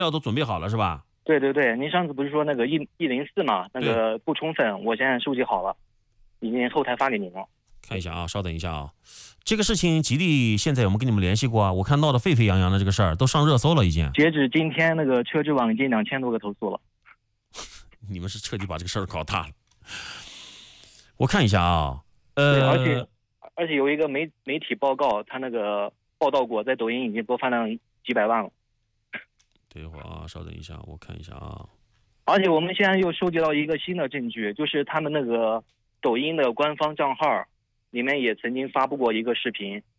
料都准备好了是吧？ 对对对，您上次不是说那个104嘛，那对， 个不充分，我现在收集好了，已经后台发给您了。 看一下啊，稍等一下啊。这个事情吉利现在有没有跟你们联系过啊？我看闹得沸沸扬扬的这个事儿都上热搜了已经。 截止今天，那个车之网已经2000多个投诉了。 你们是彻底把这个事儿搞大了。我看一下啊， 对，而且有一个媒体报告，他那个报道过，在抖音已经播放量几百万了。 等一会儿啊，稍等一下，我看一下啊。 而且我们现在又收集到一个新的证据，就是他们那个抖音的官方账号里面也曾经发布过一个视频，